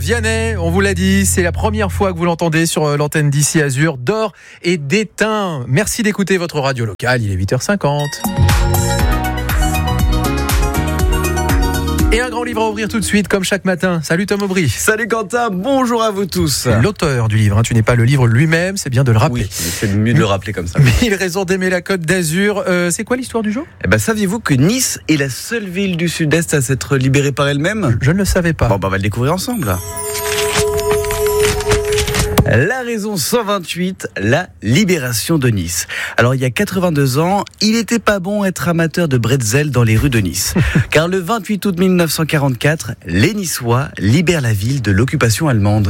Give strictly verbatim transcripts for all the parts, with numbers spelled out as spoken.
Vianney, on vous l'a dit, c'est la première fois que vous l'entendez sur l'antenne d'ici Azur, d'or et d'éteint. Merci d'écouter votre radio locale, il est huit heures cinquante. Et un grand livre à ouvrir tout de suite, comme chaque matin. Salut Tom Aubry. Salut Quentin, bonjour à vous tous. L'auteur du livre, hein, tu n'es pas le livre lui-même, c'est bien de le rappeler. Oui, c'est mieux de le rappeler comme ça. Mille raisons d'aimer la Côte d'Azur. Euh, c'est quoi l'histoire du jour ? Eh ben, saviez-vous que Nice est la seule ville du Sud-Est à s'être libérée par elle-même ? Je ne le savais pas. Bon, bah, on va le découvrir ensemble. La raison cent vingt-huit, la libération de Nice. Alors, il y a quatre-vingt-deux ans, il n'était pas bon être amateur de bretzel dans les rues de Nice. Car le vingt-huit août mille neuf cent quarante-quatre, les Niçois libèrent la ville de l'occupation allemande.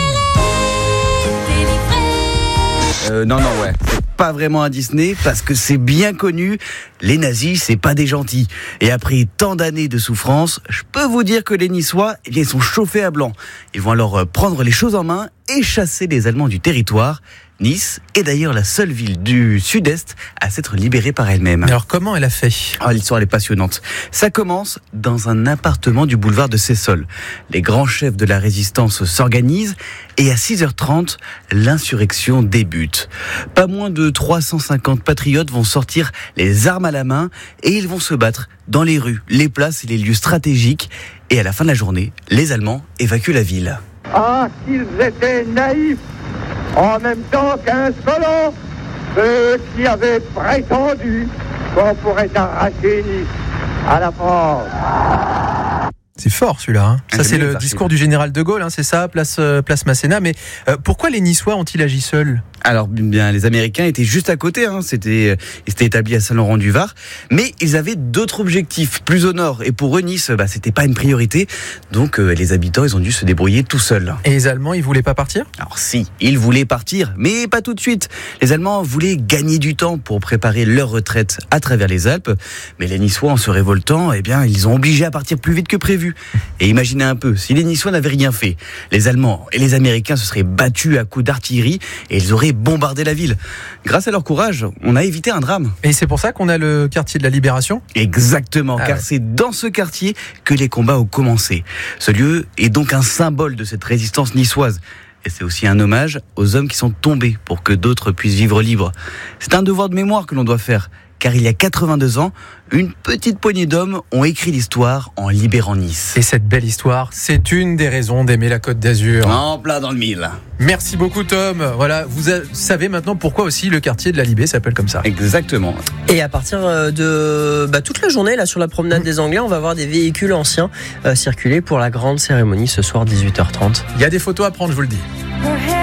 Euh, non, non, ouais. C'est pas vraiment un Disney parce que c'est bien connu. Les nazis, c'est pas des gentils. Et après tant d'années de souffrance, je peux vous dire que les Niçois, eh bien, ils sont chauffés à blanc. Ils vont alors prendre les choses en main et chasser les Allemands du territoire. Nice est d'ailleurs la seule ville du Sud-Est à s'être libérée par elle-même. Mais alors comment elle a fait ? Oh, l'histoire elle est passionnante. Ça commence dans un appartement du boulevard de Sessol. Les grands chefs de la résistance s'organisent et à six heures trente, l'insurrection débute. Pas moins de trois cent cinquante patriotes vont sortir les armes à la main et ils vont se battre dans les rues, les places et les lieux stratégiques. Et à la fin de la journée, les Allemands évacuent la ville. Ah, qu'ils étaient naïfs, en même temps qu'insolents, ceux qui avaient prétendu qu'on pourrait arracher Nice à la France. C'est fort celui-là. Hein. Ça, Ah, c'est le parti. discours du général de Gaulle, hein, c'est ça, place, euh, place Masséna. Mais euh, pourquoi les Niçois ont-ils agi seuls ? Alors, bien, les Américains étaient juste à côté, hein. C'était, ils s'étaient établis à Saint-Laurent-du-Var, mais ils avaient d'autres objectifs, plus au nord. Et pour eux, Nice, bah, c'était pas une priorité. Donc, euh, les habitants, ils ont dû se débrouiller tout seuls. Et les Allemands, ils voulaient pas partir ? Alors si, ils voulaient partir, mais pas tout de suite. Les Allemands voulaient gagner du temps pour préparer leur retraite à travers les Alpes. Mais les Niçois, en se révoltant, eh bien, ils ont obligé à partir plus vite que prévu. Et imaginez un peu, si les Niçois n'avaient rien fait, les Allemands et les Américains se seraient battus à coups d'artillerie et ils auraient bombardé la ville. Grâce à leur courage, on a évité un drame. Et c'est pour ça qu'on a le quartier de la Libération ? Exactement, Ah car ouais. c'est dans ce quartier que les combats ont commencé. Ce lieu est donc un symbole de cette résistance niçoise. Et c'est aussi un hommage aux hommes qui sont tombés pour que d'autres puissent vivre libres. C'est un devoir de mémoire que l'on doit faire, car il y a quatre-vingt-deux ans, une petite poignée d'hommes ont écrit l'histoire en libérant Nice. Et cette belle histoire, c'est une des raisons d'aimer la Côte d'Azur. En plein dans le mille. Merci beaucoup Tom. Voilà, vous a- savez maintenant pourquoi aussi le quartier de la Libé s'appelle comme ça. Exactement. Et à partir de bah, toute la journée, là, sur la promenade des Anglais, on va voir des véhicules anciens euh, circuler pour la grande cérémonie ce soir dix-huit heures trente. Il y a des photos à prendre, je vous le dis.